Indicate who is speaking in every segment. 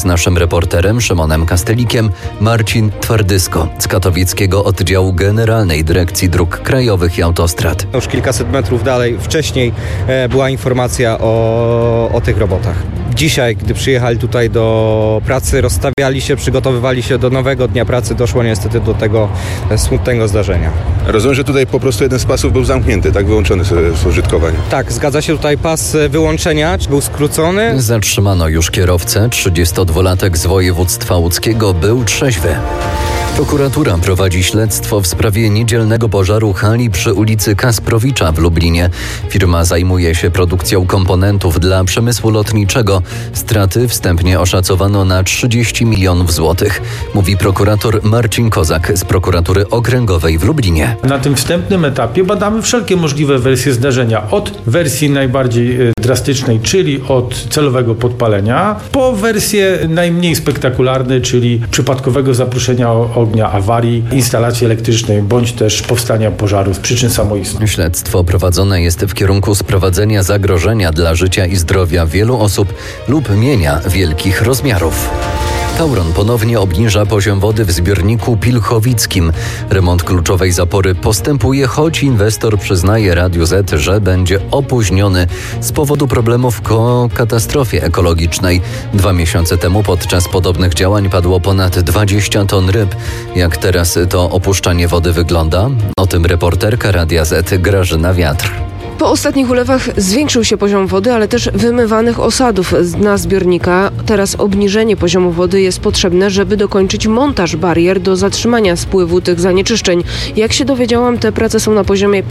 Speaker 1: Z naszym reporterem Szymonem Kastelikiem Marcin Twardysko z katowickiego oddziału Generalnej Dyrekcji Dróg Krajowych i Autostrad.
Speaker 2: Już kilkaset metrów dalej, wcześniej była informacja o tych robotach. Dzisiaj, gdy przyjechali tutaj do pracy, rozstawiali się, przygotowywali się do nowego dnia pracy, doszło niestety do tego smutnego zdarzenia.
Speaker 3: Rozumiem, że tutaj po prostu jeden z pasów był zamknięty, tak, wyłączony z użytkowania.
Speaker 2: Tak, zgadza się, tutaj pas wyłączenia był skrócony.
Speaker 1: Zatrzymano już kierowcę, 32-latek z województwa łódzkiego był trzeźwy. Prokuratura prowadzi śledztwo w sprawie niedzielnego pożaru hali przy ulicy Kasprowicza w Lublinie. Firma zajmuje się produkcją komponentów dla przemysłu lotniczego. Straty wstępnie oszacowano na 30 milionów złotych, mówi prokurator Marcin Kozak z prokuratury okręgowej w Lublinie.
Speaker 4: Na tym wstępnym etapie badamy wszelkie możliwe wersje zdarzenia. Od wersji najbardziej drastycznej, czyli od celowego podpalenia, po wersję najmniej spektakularnej, czyli przypadkowego zaproszenia ognia, awarii instalacji elektrycznej, bądź też powstania pożaru z przyczyn samoistnych.
Speaker 1: Śledztwo prowadzone jest w kierunku sprowadzenia zagrożenia dla życia i zdrowia wielu osób lub mienia wielkich rozmiarów. Tauron ponownie obniża poziom wody w zbiorniku pilchowickim. Remont kluczowej zapory postępuje, choć inwestor przyznaje Radiu Z, że będzie opóźniony z powodu problemów po katastrofie ekologicznej. 2 miesiące temu podczas podobnych działań padło ponad 20 ton ryb. Jak teraz to opuszczanie wody wygląda? O tym reporterka Radia Z Grażyna Wiatr.
Speaker 5: Po ostatnich ulewach zwiększył się poziom wody, ale też wymywanych osadów z dna zbiornika. Teraz obniżenie poziomu wody jest potrzebne, żeby dokończyć montaż barier do zatrzymania spływu tych zanieczyszczeń. Jak się dowiedziałam, te prace są na poziomie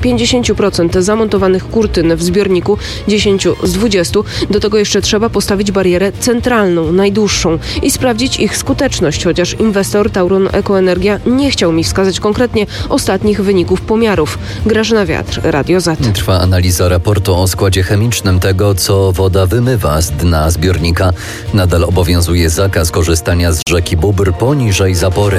Speaker 5: 50% zamontowanych kurtyn w zbiorniku, 10 z 20. Do tego jeszcze trzeba postawić barierę centralną, najdłuższą i sprawdzić ich skuteczność, chociaż inwestor Tauron Ekoenergia nie chciał mi wskazać konkretnie ostatnich wyników pomiarów. Grażyna Wiatr, Radio Z.
Speaker 1: Trwa analiza raportu o składzie chemicznym tego, co woda wymywa z dna zbiornika. Nadal obowiązuje zakaz korzystania z rzeki Bóbr poniżej zapory.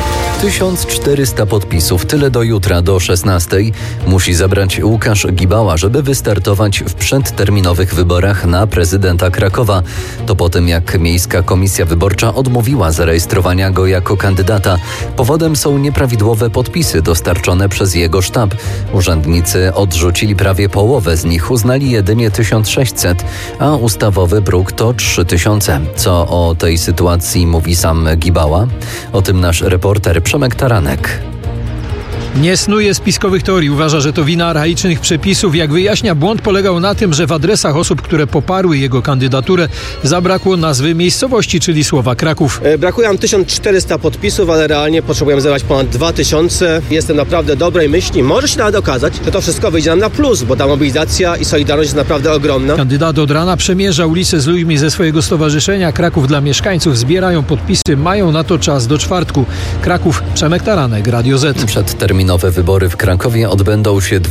Speaker 1: 1400 podpisów, tyle do jutra, do 16:00 musi zebrać Łukasz Gibała, żeby wystartować w przedterminowych wyborach na prezydenta Krakowa. To po tym, jak Miejska Komisja Wyborcza odmówiła zarejestrowania go jako kandydata. Powodem są nieprawidłowe podpisy dostarczone przez jego sztab. Urzędnicy odrzucili prawie połowę z nich, uznali jedynie 1600, a ustawowy próg to 3000. Co o tej sytuacji mówi sam Gibała? O tym nasz reporter Przemek Taranek.
Speaker 6: Nie snuje spiskowych teorii. Uważa, że to wina archaicznych przepisów. Jak wyjaśnia, błąd polegał na tym, że w adresach osób, które poparły jego kandydaturę, zabrakło nazwy miejscowości, czyli słowa Kraków.
Speaker 7: Brakuje nam 1400 podpisów, ale realnie potrzebujemy zebrać ponad 2000. Jestem naprawdę dobrej myśli. Może się nawet okazać, że to wszystko wyjdzie nam na plus, bo ta mobilizacja i solidarność jest naprawdę ogromna.
Speaker 6: Kandydat od rana przemierza ulice z ludźmi ze swojego stowarzyszenia Kraków dla mieszkańców. Zbierają podpisy, mają na to czas do czwartku. Kraków, Przemek Taranek, Radio Z.
Speaker 1: Przedterminowe wybory w Krakowie odbędą się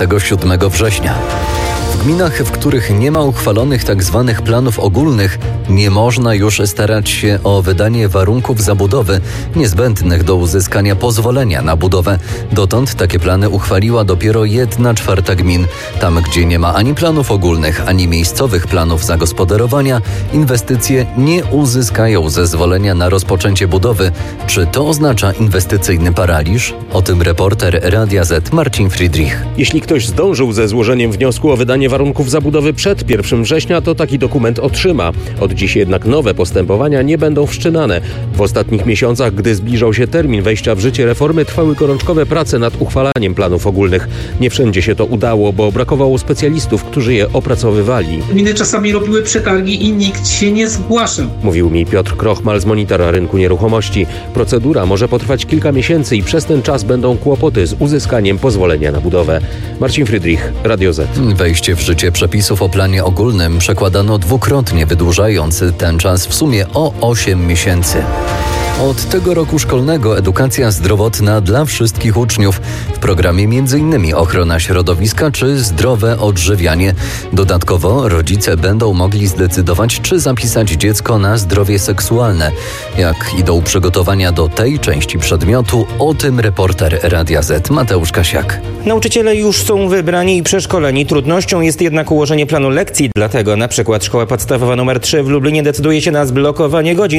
Speaker 1: 27 września. W gminach, w których nie ma uchwalonych tzw. planów ogólnych, nie można już starać się o wydanie warunków zabudowy niezbędnych do uzyskania pozwolenia na budowę. Dotąd takie plany uchwaliła dopiero 1/4 gmin. Tam, gdzie nie ma ani planów ogólnych, ani miejscowych planów zagospodarowania, inwestycje nie uzyskają zezwolenia na rozpoczęcie budowy. Czy to oznacza inwestycyjny paraliż? O tym reporter Radia Z Marcin Friedrich.
Speaker 8: Jeśli ktoś zdążył ze złożeniem wniosku o wydanie warunków zabudowy przed 1 września, to taki dokument otrzyma. Od dziś jednak nowe postępowania nie będą wszczynane. W ostatnich miesiącach, gdy zbliżał się termin wejścia w życie reformy, trwały gorączkowe prace nad uchwalaniem planów ogólnych. Nie wszędzie się to udało, bo brakowało specjalistów, którzy je opracowywali.
Speaker 9: Gminy czasami robiły przetargi i nikt się nie zgłaszał.
Speaker 8: Mówił mi Piotr Krochmal z Monitora Rynku Nieruchomości. Procedura może potrwać kilka miesięcy i przez ten czas będą kłopoty z uzyskaniem pozwolenia na budowę. Marcin Friedrich, Radio Z.
Speaker 1: Wejście w życie przepisów o planie ogólnym przekładano dwukrotnie, wydłużając ten czas w sumie o 8 miesięcy. Od tego roku szkolnego edukacja zdrowotna dla wszystkich uczniów. W programie m.in. ochrona środowiska czy zdrowe odżywianie. Dodatkowo rodzice będą mogli zdecydować, czy zapisać dziecko na zdrowie seksualne. Jak idą przygotowania do tej części przedmiotu, o tym reporter Radia Z Mateusz Kasiak.
Speaker 10: Nauczyciele już są wybrani i przeszkoleni. Trudnością jest jednak ułożenie planu lekcji. Dlatego na przykład Szkoła Podstawowa nr 3 w Lublinie decyduje się na zblokowanie godzin.